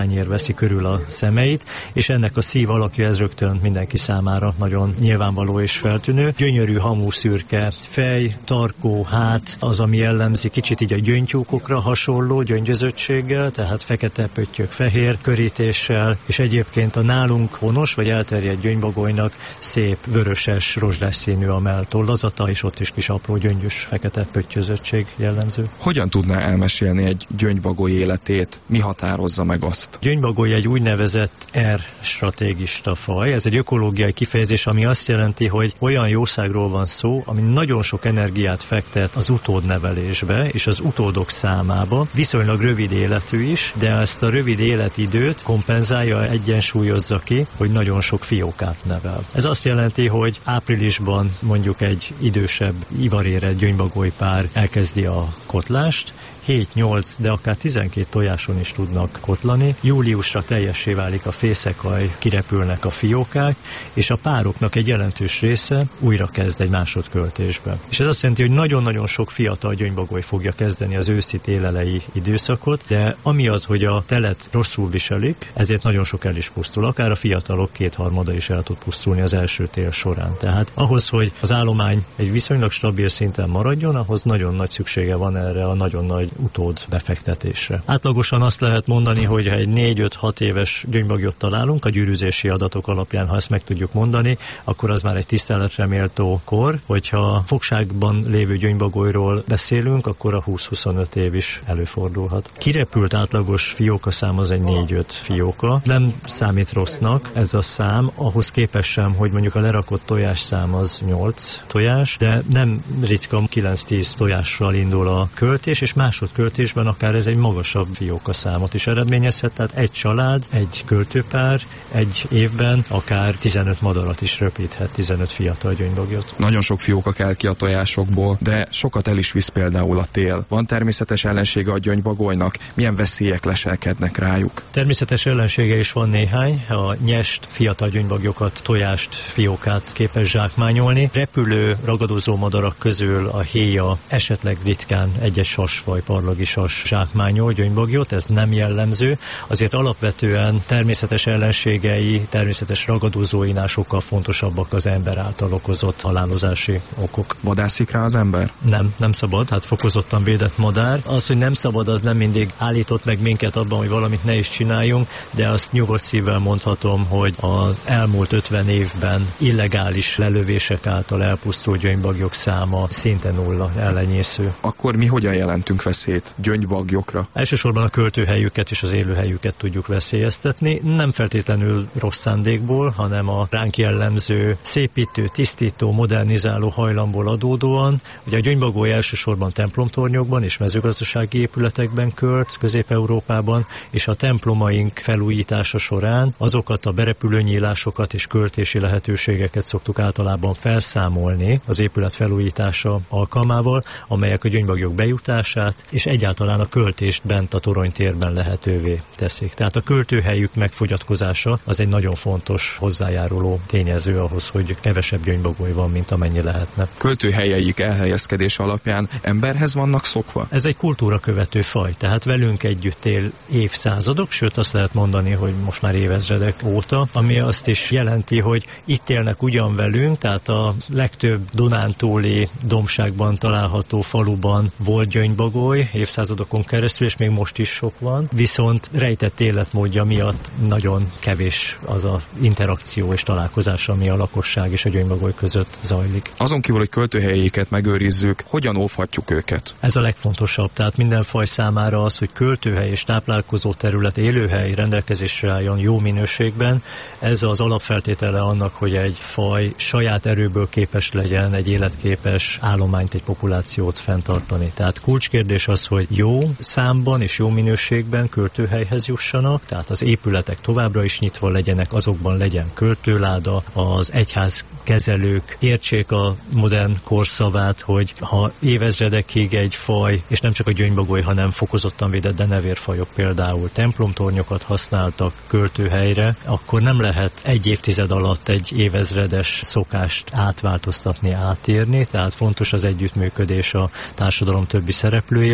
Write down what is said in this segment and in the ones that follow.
tányér veszi körül a szemeit, és ennek a szív alakja ez rögtön mindenki számára nagyon nyilvánvaló és feltűnő. Gyönyörű hamúszürke fej, tarkó, hát az, ami jellemzi, kicsit így a gyöngytyúkokra hasonló gyöngyözöttséggel, tehát fekete pöttyök, fehér körítéssel, és egyébként a nálunk honos vagy elterjedt gyöngybagolynak szép vöröses, rozsdás színű a melltollazata, és ott is kis apró gyöngyös fekete pöttyözöttség jellemző. Hogyan tudná elmesélni egy gyöngybagoly életét? Mi határozza meg azt? Gyöngybagoly egy úgynevezett R-stratégista faj. Ez egy ökológiai kifejezés, ami azt jelenti, hogy olyan jószágról van szó, ami nagyon sok energiát fektet az utódnevelésbe és az utódok számába. Viszonylag rövid életű is, de ezt a rövid életidőt kompenzálja, egyensúlyozza ki, hogy nagyon sok fiókát nevel. Ez azt jelenti, hogy áprilisban mondjuk egy idősebb ivarérett gyöngybagolypár elkezdi a kotlást, 7-8, de akár 12 tojáson is tudnak kotlani. Júliusra teljessé válik a fészekaj, kirepülnek a fiókák, és a pároknak egy jelentős része újra kezd egy másodköltésbe. És ez azt jelenti, hogy nagyon-nagyon sok fiatal gyöngybagoly fogja kezdeni az őszi télelei időszakot, de amiatt, hogy a telet rosszul viselik, ezért nagyon sok el is pusztul. Akár a fiatalok 2/3 is el tud pusztulni az első tél során. Tehát ahhoz, hogy az állomány egy viszonylag stabil szinten maradjon, ahhoz nagyon nagy szüksége van erre a nagyon nagy utód befektetésre. Átlagosan azt lehet mondani, hogy ha egy 4-5-6 éves gyöngybagyot találunk, a gyűrűzési adatok alapján, ha ezt meg tudjuk mondani, akkor az már egy tiszteletre méltó kor, hogyha fogságban lévő gyöngybagolyról beszélünk, akkor a 20-25 év is előfordulhat. Kirepült átlagos fiókaszám az egy 4-5 fióka. Nem számít rossznak ez a szám, ahhoz képest sem, hogy mondjuk a lerakott tojásszám az 8 tojás, de nem ritka 9-10 tojással indul a költés, és másodköltésben akár ez egy magasabb fiókaszámot is eredményezhet, tehát egy család, egy költőpár egy évben akár 15 madarat is röpíthet, 15 fiatal gyöngybagyot. Nagyon sok fióka kell ki a tojásokból, de sokat el is visz például a tél. Van természetes ellensége a gyöngybagolynak? Milyen veszélyek leselkednek rájuk? Természetes ellensége is van néhány. A nyest fiatal gyöngybagyokat, tojást, fiókát képes zsákmányolni. Repülő, ragadozó madarak közül a héja, esetleg ritkán egy-egy sasfaj, parlagi sas zsákmányol gyöngybagyot, ez nem jellemző. Azért alapvetően természetes ellenségei, természetes ragadozóinál sokkal fontosabbak az ember által okozott halálozási okok. Vadászik rá az ember? Nem szabad, hát fokozottan védett madár. Az, hogy nem szabad, az nem mindig állított meg minket abban, hogy valamit ne is csináljunk, de azt nyugodt szívvel mondhatom, hogy az elmúlt 50 évben illegális lelövések által elpusztult gyöngybagyok száma szinte nulla, ellenyésző. Akkor mi hogyan jelentünk veszélyt gyöngybagyokra? Elsősorban a költőhelyüket és az élőhelyüket tudjuk veszélyeztetni, nem feltétlenül rossz szándékból, hanem a ránk jellemző szépítő, tisztító, modernizáló hajlamból adódóan. Ugye a gyöngybagoly elsősorban templomtornyokban és mezőgazdasági épületekben költ Közép-Európában, és a templomaink felújítása során azokat a berepülő nyílásokat és költési lehetőségeket szoktuk általában felszámolni az épület felújítása alkalmával, amelyek a gyöngybagyok bejutását és egyáltalán a költést bent a toronytérben lehetővé teszik. Tehát a költőhelyük megfogyatkozása az egy nagyon fontos hozzájáruló tényező ahhoz, hogy kevesebb gyöngybagoly van, mint amennyi lehetne. Költőhelyeik elhelyezkedése alapján emberhez vannak szokva? Ez egy kultúra követő faj, tehát velünk együtt él évszázadok, sőt azt lehet mondani, hogy most már évezredek óta, ami azt is jelenti, hogy itt élnek ugyan velünk, tehát a legtöbb dunántúli dombságban található faluban volt gyöngybagoly évszázadokon keresztül, és még most is sok van, viszont rejtett életmódja miatt nagyon kevés az a interakció és találkozás, ami a lakosság és a gyöngybagoly között zajlik. Azon kívül, hogy költőhelyeiket megőrizzük, hogyan óvhatjuk őket? Ez a legfontosabb, tehát minden faj számára az, hogy költőhely és táplálkozó terület, élőhely rendelkezésre álljon jó minőségben. Ez az alapfeltétele annak, hogy egy faj saját erőből képes legyen egy életképes állományt, egy populációt fenntartani. Tehát kulcskérdés az, hogy jó számban és jó minőségben költőhelyhez jussanak, tehát az épületek továbbra is nyitva legyenek, azokban legyen költőláda, az egyház kezelők értsék a modern korszavát, hogy ha évezredekig egy faj, és nem csak a gyöngybagoly, hanem fokozottan védett denevérfajok például templomtornyokat használtak költőhelyre, akkor nem lehet egy évtized alatt egy évezredes szokást átváltoztatni, átírni, tehát fontos az együttműködés a társadalom többi szereplőjével,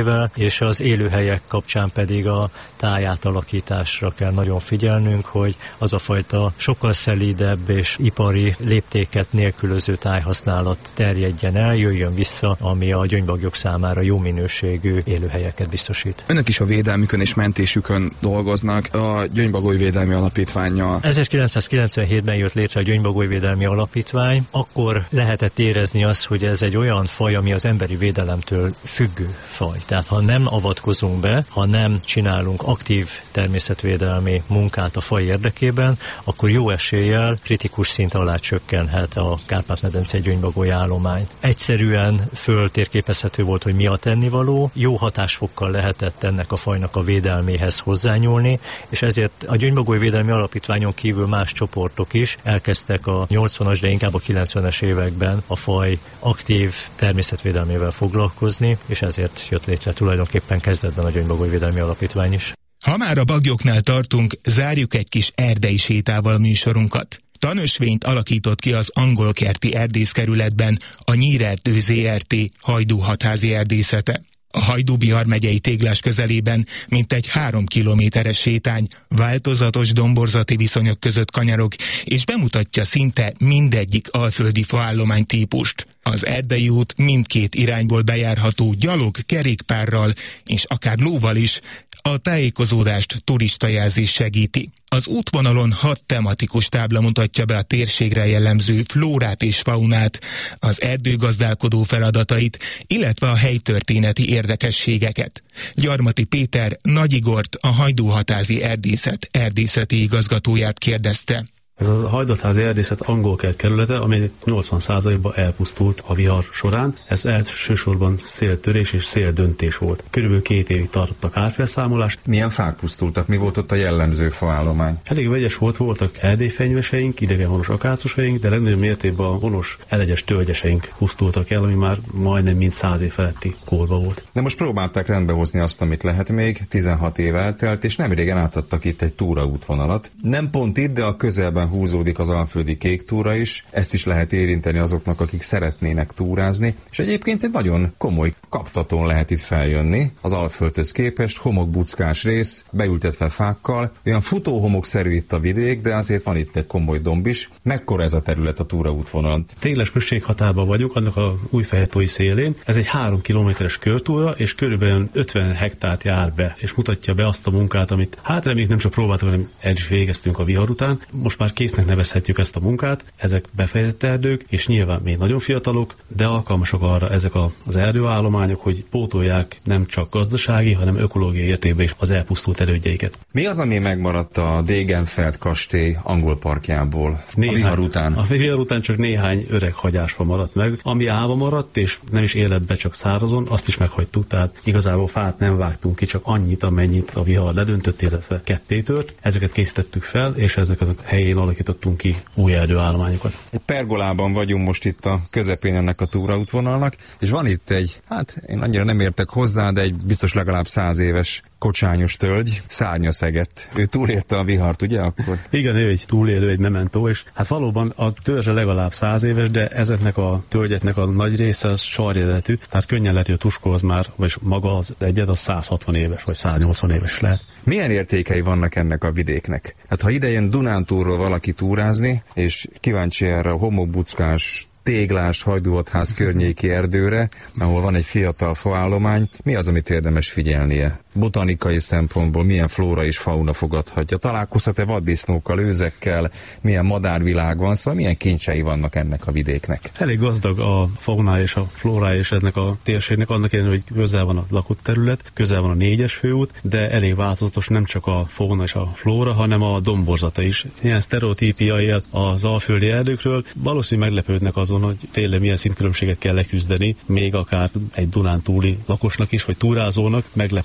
védelmével, és az élőhelyek kapcsán pedig a tájátalakításra kell nagyon figyelnünk, hogy az a fajta sokkal szelídebb és ipari léptéket nélkülöző tájhasználat terjedjen el, jöjjön vissza, ami a gyöngybagyok számára jó minőségű élőhelyeket biztosít. Önök is a védelmükön és mentésükön dolgoznak a Gyöngybagolyvédelmi Alapítvánnyal. 1997-ben jött létre a Gyöngybagolyvédelmi Alapítvány. Akkor lehetett érezni azt, hogy ez egy olyan faj, ami az emberi védelemtől függő faj. Tehát ha nem avatkozunk be, ha nem csinálunk aktív természetvédelmi munkát a faj érdekében, akkor jó eséllyel kritikus szint alá csökkenhet a Kárpát-medencei gyöngybagoly állomány. Egyszerűen föltérképezhető volt, hogy mi a tennivaló, jó hatásfokkal lehetett ennek a fajnak a védelméhez hozzányúlni, és ezért a Gyöngybagolyvédelmi Alapítványon kívül más csoportok is elkezdtek a 80-as, de inkább a 90-es években a faj aktív természetvédelmével foglalkozni, és ezért jött létre tulajdonképpen kezdetben a Gyöngybagolyvédelmi Alapítvány is. Ha már a baglyoknál tartunk, zárjuk egy kis erdei sétával műsorunkat. Tanösvényt alakított ki az Angolkerti erdészkerületben a Nyírerdő ZRT hajdúhatházi erdészete. A Hajdú-Bihar megyei Téglás közelében mintegy 3 kilométeres sétány változatos domborzati viszonyok között kanyarog, és bemutatja szinte mindegyik alföldi faállomány típust. Az erdei út mindkét irányból bejárható gyalog, kerékpárral és akár lóval is, a tájékozódást turistajelzés segíti. Az útvonalon 6 tematikus tábla mutatja be a térségre jellemző flórát és faunát, az erdőgazdálkodó feladatait, illetve a helytörténeti érdekességeket. Gyarmati Péter Nagy Igort, a Hajdúhatházi Erdészet erdészeti igazgatóját kérdezte. Ez a hajdúhatházi erdészet Angolkert kerülete, amely 80%-ban elpusztult a vihar során. Ez elsősorban széltörés és széldöntés volt. Körülbelül 2 évig tartott a kárfelszámolás. Milyen fák pusztultak? Mi volt ott a jellemző faállomány? Elég vegyes volt, voltak erdélyfenyveseink, idegenhonos akácusaink, de legnagyobb mértékben a honos elegyes tölgyeseink pusztultak el, ami már majdnem mind 100 év feletti korba volt. De most próbálták rendbehozni azt, amit lehet még, 16 év eltelt, és nem régen átadtak itt egy túraútvonalat. Nem pont itt, de a közelben húzódik az alföldi kék túra is, ezt is lehet érinteni azoknak, akik szeretnének túrázni, és egyébként egy nagyon komoly kaptatón lehet itt feljönni, az Alföldhöz képest, homokbuckás rész, beültetve fákkal, olyan futóhomokszerű itt a vidék, de azért van itt egy komoly domb is. Mekkora ez a terület a túraútvonalon? Téglás község határban vagyunk, annak a Újfehértói szélén. Ez egy 3 kilométeres körtúra, és körülbelül 50 hektárt jár be, és mutatja be azt a munkát, amit reméljük nem csak próbáltuk, hanem el is végeztünk a vihar után. Most már késznek nevezhetjük ezt a munkát, ezek befejezett erdők, és nyilván még nagyon fiatalok, de alkalmasak arra ezek az erdőállományok, hogy pótolják nem csak gazdasági, hanem ökológiai értékben is az elpusztult erődjeiket. Mi az, ami megmaradt a Degenfeld kastély angol parkjából a vihar után? A vihar után csak néhány öreg hagyásfa maradt meg, ami állva maradt, és nem is életbe, csak szárazon, azt is meghagytuk, tehát igazából fát nem vágtunk ki, csak annyit, amennyit a vihar ledöntött, illetve kettétört. Ezeket készítettük fel, és ezeket a helyén alakítottunk ki új erdőállományokat. Egy pergolában vagyunk most itt a közepén ennek a túraútvonalnak, és van itt egy, én annyira nem értek hozzá, de egy biztos legalább 100 éves kocsányos tölgy, Szárnyaszeget. Ő túlélte a vihart, ugye akkor? Igen, ő egy túlélő, egy mementó, és valóban a törzse legalább 100 éves, de ezeknek a tölgyeknek a nagy része az sarjeletű, tehát könnyen lehet, hogy a tuskóhoz már, vagy maga az egyed, az 160 éves, vagy 180 éves lehet. Milyen értékei vannak ennek a vidéknek? Hát ha idején Dunántúlról valaki túrázni, és kíváncsi erre a homokbuckás, Téglás, Hajdúhatház környéki erdőre, ahol van egy fiatal faállomány, mi az, amit érdemes figyelnie? Botanikai szempontból milyen flóra és fauna fogadhatja? Találkozhat-e vaddisznókkal, őzekkel, milyen madárvilág van, szóval milyen kincsei vannak ennek a vidéknek? Elég gazdag a faunája és a flórája és ennek a térségnek, annak ellenére, hogy közel van a lakott terület, közel van a 4-es főút, de elég változatos nem csak a fauna és a flóra, hanem a domborzata is. Ilyen sztereotípiai az alföldi erdőkről, valószínűleg meglepődnek azon, hogy tényleg milyen szintkülönbséget kell leküzdeni, még akár egy Dunántúli lakosnak is, vagy túrázónak meglepheti az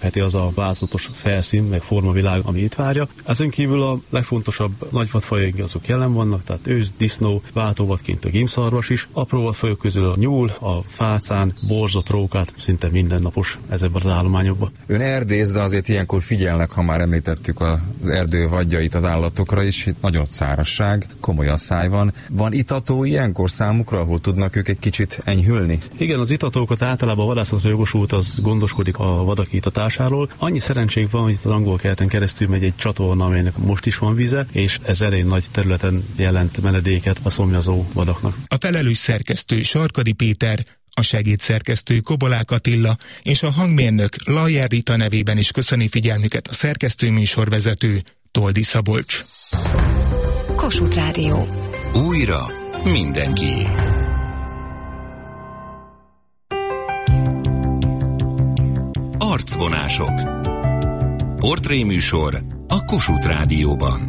a változatos felszín, meg formavilág, ami itt várja. Ezen kívül a legfontosabb nagyvadfajok azok jelen vannak, tehát ősz, disznó, váltóvadként a gímszarvas is. Apró vadfajok közül a nyúl, a fácán, borzot, rókát szinte mindennapos ezekben az állományokban. Ön erdész, de azért ilyenkor figyelnek, ha már említettük az erdő vadjait az állatokra is, itt nagyon szárazság, komoly asszály van. Van itató ilyenkor számukra, ahol tudnak ők egy kicsit enyhülni? Igen, az itatókat általában a vadászatra jogosult az gondoskodik a vadak itatásáról. Annyi szerencsénk van, hogy az Angolkerten keresztül megy egy csatorna, amelynek most is van vize, és ez elég nagy területen jelent menedéket a szomjazó vadaknak. A felelős szerkesztő Sarkadi Péter, a segédszerkesztő Kobolák Attila és a hangmérnök Lajer Rita nevében is köszöni figyelmüket a szerkesztőműsorvezető Toldi Szabolcs. Kossuth Rádió. Újra mindenkié. Arcvonások. Portréműsor a Kossuth Rádióban.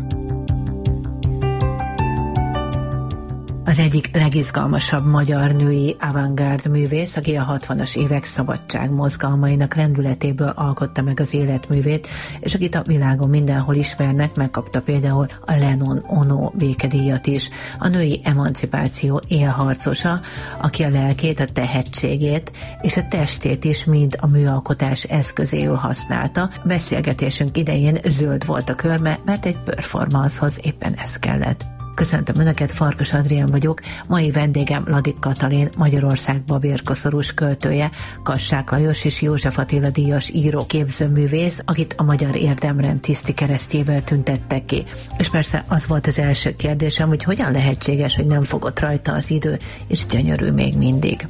Az egyik legizgalmasabb magyar női avantgárd művész, aki a 60-as évek szabadságmozgalmainak lendületéből alkotta meg az életművét, és akit a világon mindenhol ismernek, megkapta például a Lennon Ono békedíjat is. A női emancipáció élharcosa, aki a lelkét, a tehetségét és a testét is mind a műalkotás eszközéül használta. A beszélgetésünk idején zöld volt a körme, mert egy performancehoz éppen ez kellett. Köszöntöm Önöket, Farkas Adrián vagyok, mai vendégem Ladik Katalin, Magyarország babérkoszorús költője, Kassák Lajos és József Attila díjas író, képzőművész, akit a Magyar Érdemrend tiszti keresztjével tüntettek ki. És persze az volt az első kérdésem, hogy hogyan lehetséges, hogy nem fogott rajta az idő, és gyönyörű még mindig.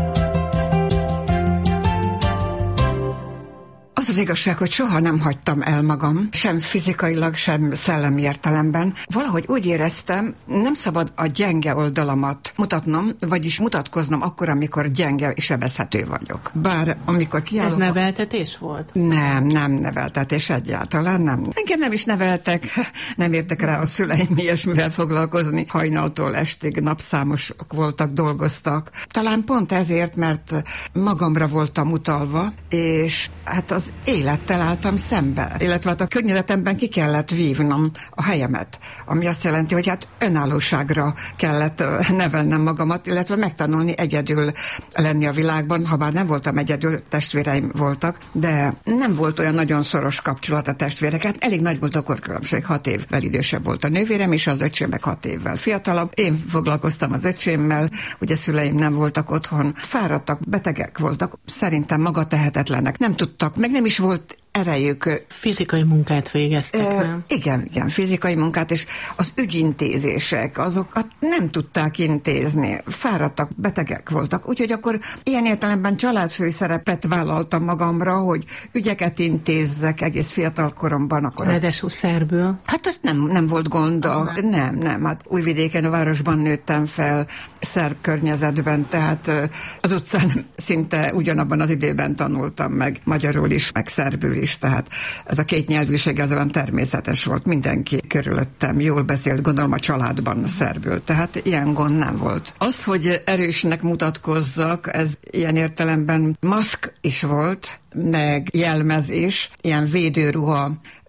Az az igazság, hogy soha nem hagytam el magam, sem fizikailag, sem szellemi értelemben. Valahogy úgy éreztem, nem szabad a gyenge oldalamat mutatnom, vagyis mutatkoznom akkor, amikor gyenge és sebezhető vagyok. Bár amikor kiállok... Ez neveltetés volt? Nem neveltetés egyáltalán, nem. Engem nem is neveltek, nem értek rá a szüleim ilyesmivel foglalkozni. Hajnaltól estig napszámosok voltak, dolgoztak. Talán pont ezért, mert magamra voltam utalva, és hát az élettel álltam szembe, illetve hát a környezetemben ki kellett vívnom a helyemet, ami azt jelenti, hogy hát önállóságra kellett nevelnem magamat, illetve megtanulni egyedül lenni a világban, ha bár nem voltam egyedül, testvéreim voltak, de nem volt olyan nagyon szoros kapcsolat a testvéreket, elég nagy volt a korkülönbség, 6 évvel idősebb volt a nővérem, és az öcsém meg 6 évvel fiatalabb. Én foglalkoztam az öcsémmel, ugye szüleim nem voltak otthon, fáradtak, betegek voltak, szerintem magatehetetlenek, nem tudtak, meg nem is volt erejük. Fizikai munkát végeztek, nem? Igen, fizikai munkát, és az ügyintézések, azokat nem tudták intézni. Fáradtak, betegek voltak, úgyhogy akkor ilyen értelemben családfői szerepet vállaltam magamra, hogy ügyeket intézzek egész fiatal koromban. Ráadásul szerbül? Hát ez nem volt gond. Nem. Hát Újvidéken, a városban nőttem fel, szerb környezetben, tehát az utcán szinte ugyanabban az időben tanultam meg magyarul is, meg szerbül is, tehát ez a kétnyelvűség ez olyan természetes volt, mindenki körülöttem jól beszélt, gondolom a családban szerbül, tehát ilyen gond nem volt. Az, hogy erősnek mutatkozzak, ez ilyen értelemben maszk is volt, meg jelmez is, ilyen védőruha,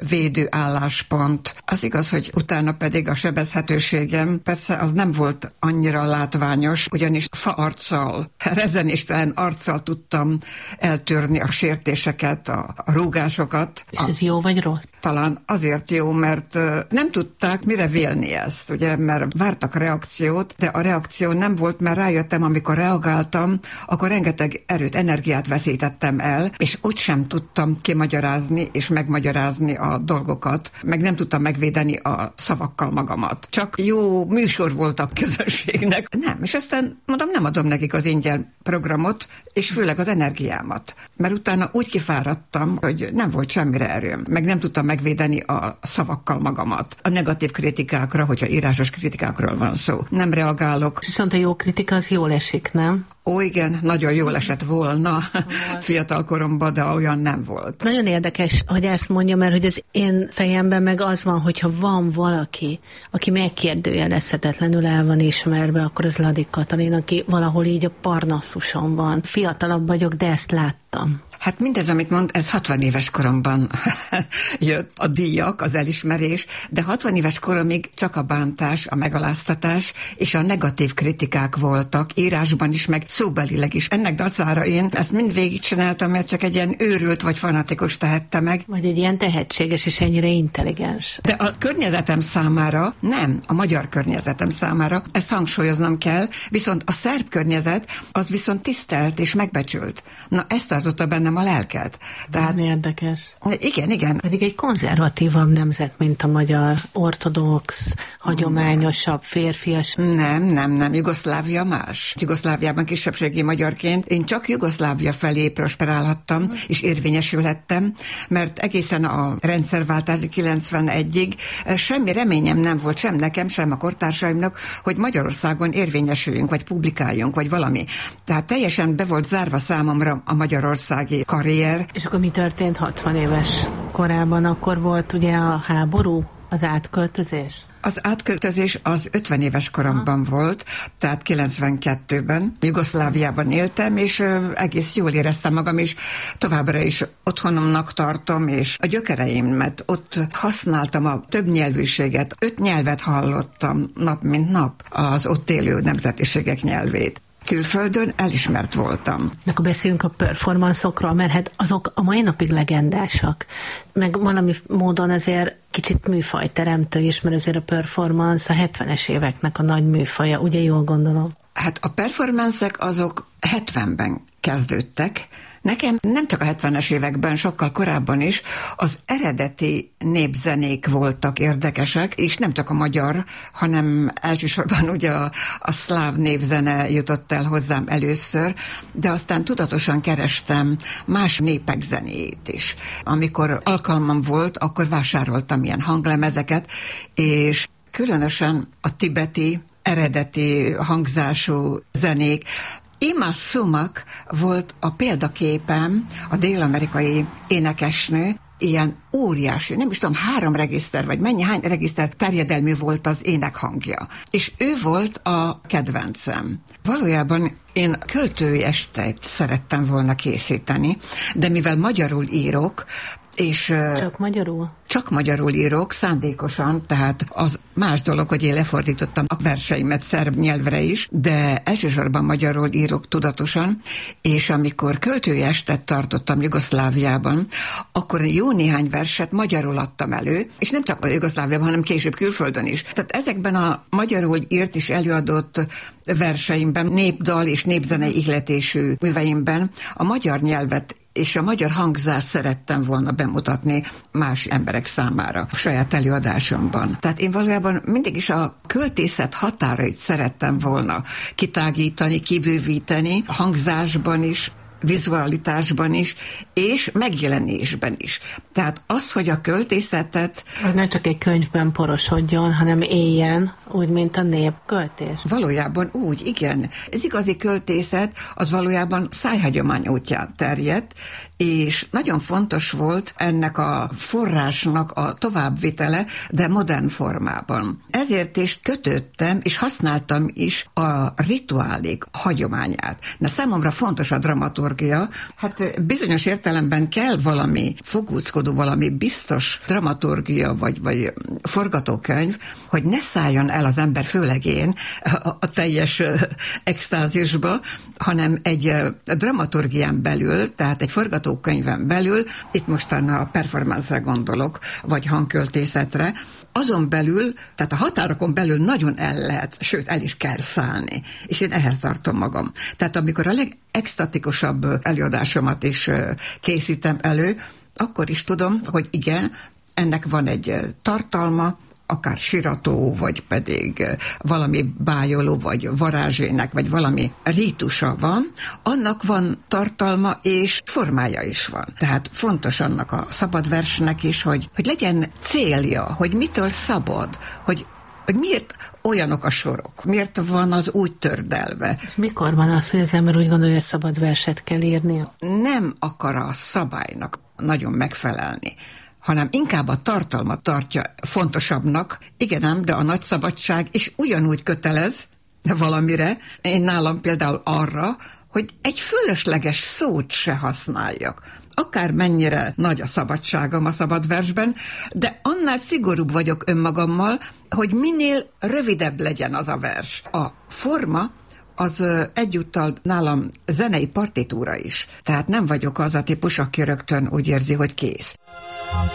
védőálláspont. Az igaz, hogy utána pedig a sebezhetőségem, persze az nem volt annyira látványos, ugyanis faarccal, rezenéstelen arccal tudtam eltörni a sértéseket, a rúgásokat. És ez jó vagy rossz? Talán azért jó, mert nem tudták mire vélni ezt, ugye, mert vártak reakciót, de a reakció nem volt, mert rájöttem, amikor reagáltam, akkor rengeteg erőt, energiát veszítettem el, és úgysem tudtam kimagyarázni és megmagyarázni a dolgokat, meg nem tudtam megvédeni a szavakkal magamat. Csak jó műsor volt a közönségnek. Nem, és aztán mondom, nem adom nekik az ingyen programot, és főleg az energiámat. Mert utána úgy kifáradtam, hogy nem volt semmire erőm, meg nem tudtam megvédeni a szavakkal magamat. A negatív kritikákra, hogyha írásos kritikákról van szó. Nem reagálok. Viszont a jó kritika az jól esik, nem? Ó, igen, nagyon jól esett volna fiatal koromban, de olyan nem volt. Nagyon érdekes, hogy ezt mondja, mert hogy az én fejemben meg az van, hogyha van valaki, aki megkérdőjelezhetetlenül el van ismerve, akkor az Ladik Katalin, aki valahol így a Parnassuson van. Fiatalabb vagyok, de ezt láttam. Hát mindez, amit mond, ez 60 éves koromban jött a díjak, az elismerés, de 60 éves koromig csak a bántás, a megaláztatás és a negatív kritikák voltak, írásban is, meg szóbelileg is. Ennek dacára én ezt mind végigcsináltam, mert csak egy ilyen őrült vagy fanatikus tehette meg. Vagy egy ilyen tehetséges és ennyire intelligens. De a környezetem számára, nem, a magyar környezetem számára, ezt hangsúlyoznom kell, viszont a szerb környezet az viszont tisztelt és megbecsült. Na, ezt tartotta bennem a lelket. Tehát érdekes. Igen. Pedig egy konzervatívabb nemzet, mint a magyar, ortodox, hagyományosabb, férfias. Nem, Jugoszlávia más. Jugoszláviában kisebbségi magyarként én csak Jugoszlávia felé prosperálhattam, és érvényesülhettem, mert egészen a rendszerváltási 91-ig semmi reményem nem volt, sem nekem, sem a kortársaimnak, hogy Magyarországon érvényesüljünk, vagy publikáljunk, vagy valami. Tehát teljesen be volt zárva számomra a magyarországi karrier. És akkor mi történt 60 éves korában? Akkor volt ugye a háború, az átköltözés? Az átköltözés az 50 éves koromban volt, tehát 92-ben Jugoszláviában éltem, és egész jól éreztem magam, és továbbra is otthonomnak tartom, és a gyökereimet ott használtam a többnyelvűséget. 5 nyelvet hallottam nap mint nap, az ott élő nemzetiségek nyelvét. Külföldön elismert voltam. De akkor beszéljünk a performanszokról, mert hát azok a mai napig legendásak. Meg valami módon azért kicsit műfajteremtő is, mert azért a performance a 70-es éveknek a nagy műfaja, ugye jól gondolom? Hát a performanszek azok 70-ben kezdődtek. Nekem nem csak a 70-es években, sokkal korábban is az eredeti népzenék voltak érdekesek, és nem csak a magyar, hanem elsősorban ugye a szláv népzene jutott el hozzám először, de aztán tudatosan kerestem más népek zenéjét is. Amikor alkalmam volt, akkor vásároltam ilyen hanglemezeket, és különösen a tibeti, eredeti hangzású zenék. Ima Sumak volt a példaképem, a dél-amerikai énekesnő, ilyen óriási, nem is tudom, 3 regiszter, vagy hány regiszter terjedelmű volt az énekhangja. És ő volt a kedvencem. Valójában én költői estét szerettem volna készíteni, de mivel magyarul írok, és csak magyarul? Csak magyarul írok, szándékosan, tehát az más dolog, hogy én lefordítottam a verseimet szerb nyelvre is, de elsősorban magyarul írok tudatosan, és amikor költői estet tartottam Jugoszláviában, akkor jó néhány verset magyarul adtam elő, és nem csak a Jugoszláviában, hanem később külföldön is. Tehát ezekben a magyarul írt és előadott verseimben, népdal és népzenei ihletésű műveimben a magyar nyelvet és a magyar hangzást szerettem volna bemutatni más emberek számára a saját előadásomban. Tehát én valójában mindig is a költészet határait szerettem volna kitágítani, kibővíteni, hangzásban is, vizualitásban is, és megjelenésben is. Tehát az, hogy a költészetet... Az nem csak egy könyvben porosodjon, hanem éljen, úgy, mint a népköltés. Valójában úgy, igen. Ez igazi költészet, az valójában szájhagyomány útján terjedt, és nagyon fontos volt ennek a forrásnak a továbbvitele, de modern formában. Ezért is kötöttem, és használtam is a rituálék hagyományát. De számomra fontos a dramaturgia. Hát bizonyos értelemben kell valami fogózkodó, valami biztos dramaturgia, vagy forgatókönyv, hogy ne szálljon el az ember, főleg én, a teljes extázisba, hanem egy dramaturgián belül, tehát egy forgatókönyven belül, itt mostan a performance-re gondolok, vagy hangköltészetre, azon belül, tehát a határokon belül nagyon el lehet, sőt el is kell szállni. És én ehhez tartom magam. Tehát amikor a legextatikusabb előadásomat is készítem elő, akkor is tudom, hogy igen, ennek van egy tartalma, akár sirató, vagy pedig valami bájoló, vagy varázsének, vagy valami rítusa van, annak van tartalma, és formája is van. Tehát fontos annak a szabad versnek is, hogy legyen célja, hogy mitől szabad, hogy miért olyanok a sorok, miért van az úgy tördelve. És mikor van az, hogy az ember úgy gondolja, hogy szabad verset kell írnia? Nem akar a szabálynak nagyon megfelelni, hanem inkább a tartalmat tartja fontosabbnak. Igen ám, de a nagy szabadság is ugyanúgy kötelez valamire. Én nálam például arra, hogy egy fölösleges szót se használjak. Akár mennyire nagy a szabadságom a szabad versben, de annál szigorúbb vagyok önmagammal, hogy minél rövidebb legyen az a vers. A forma az egyúttal nálam zenei partitúra is. Tehát nem vagyok az a típus, aki rögtön úgy érzi, hogy kész.